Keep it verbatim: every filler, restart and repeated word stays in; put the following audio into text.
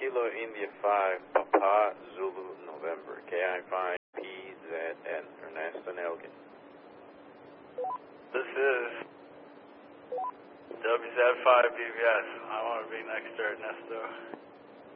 Kilo India five, Papa Zulu November, K I five P Z N, Ernesto Nelkin. This is W Z five B V S. I want to be next to Ernesto.